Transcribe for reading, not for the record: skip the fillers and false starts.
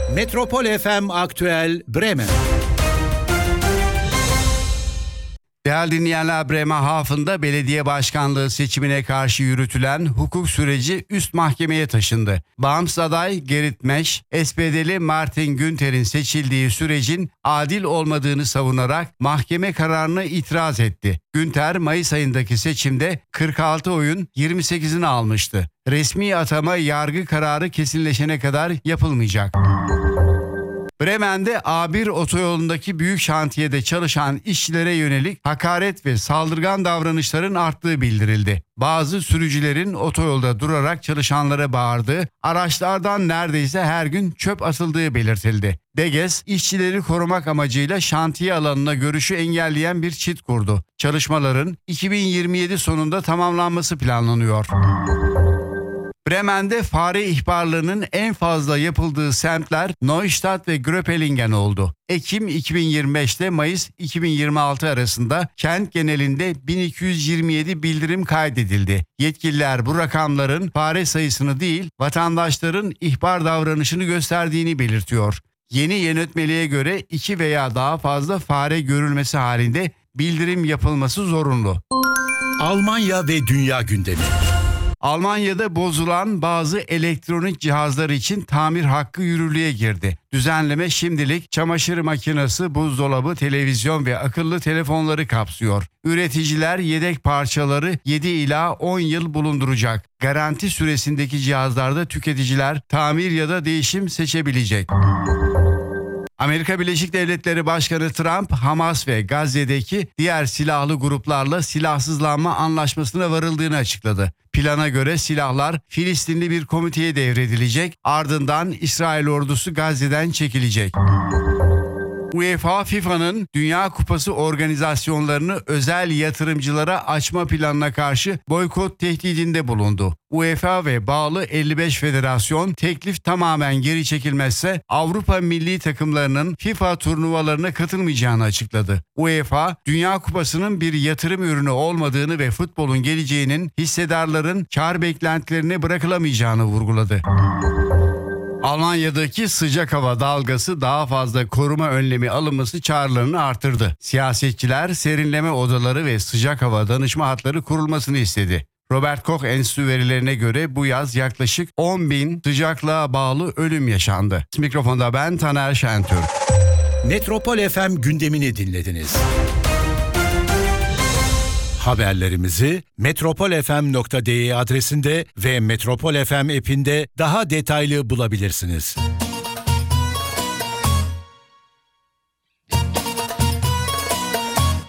Metropol FM Aktüel Bremen. Değerli dinleyenler, Bremerhaven'da belediye başkanlığı seçimine karşı yürütülen hukuk süreci üst mahkemeye taşındı. Bağımsız aday Gerrit Mesch, SPD'li Martin Günther'in seçildiği sürecin adil olmadığını savunarak mahkeme kararına itiraz etti. Günther, Mayıs ayındaki seçimde 46 oyun 28'ini almıştı. Resmi atama yargı kararı kesinleşene kadar yapılmayacak. Bremen'de A1 otoyolundaki büyük şantiyede çalışan işçilere yönelik hakaret ve saldırgan davranışların arttığı bildirildi. Bazı sürücülerin otoyolda durarak çalışanlara bağırdığı, araçlardan neredeyse her gün çöp atıldığı belirtildi. DGES, işçileri korumak amacıyla şantiye alanına görüşü engelleyen bir çit kurdu. Çalışmaların 2027 sonunda tamamlanması planlanıyor. Bremen'de fare ihbarlarının en fazla yapıldığı semtler Neustadt ve Gröpelingen oldu. Ekim 2025'te Mayıs 2026 arasında kent genelinde 1227 bildirim kaydedildi. Yetkililer bu rakamların fare sayısını değil, vatandaşların ihbar davranışını gösterdiğini belirtiyor. Yeni yönetmeliğe göre 2 veya daha fazla fare görülmesi halinde bildirim yapılması zorunlu. Almanya ve dünya gündemi. Almanya'da bozulan bazı elektronik cihazlar için tamir hakkı yürürlüğe girdi. Düzenleme şimdilik çamaşır makinesi, buzdolabı, televizyon ve akıllı telefonları kapsıyor. Üreticiler yedek parçaları 7 ila 10 yıl bulunduracak. Garanti süresindeki cihazlarda tüketiciler tamir ya da değişim seçebilecek. Amerika Birleşik Devletleri Başkanı Trump, Hamas ve Gazze'deki diğer silahlı gruplarla silahsızlanma anlaşmasına varıldığını açıkladı. Plana göre silahlar Filistinli bir komiteye devredilecek, ardından İsrail ordusu Gazze'den çekilecek. UEFA, FIFA'nın Dünya Kupası organizasyonlarını özel yatırımcılara açma planına karşı boykot tehdidinde bulundu. UEFA ve bağlı 55 federasyon teklif tamamen geri çekilmezse Avrupa milli takımlarının FIFA turnuvalarına katılmayacağını açıkladı. UEFA, Dünya Kupası'nın bir yatırım ürünü olmadığını ve futbolun geleceğinin hissedarların kar beklentilerine bırakılamayacağını vurguladı. Almanya'daki sıcak hava dalgası daha fazla koruma önlemi alınması çağrılarını artırdı. Siyasetçiler serinleme odaları ve sıcak hava danışma hatları kurulmasını istedi. Robert Koch Enstitüsü verilerine göre bu yaz yaklaşık 10.000 sıcaklığa bağlı ölüm yaşandı. Mikrofonda ben Taner Şentürk. Metropol FM gündemini dinlediniz. Haberlerimizi metropolfm.de adresinde ve Metropol FM app'inde daha detaylı bulabilirsiniz.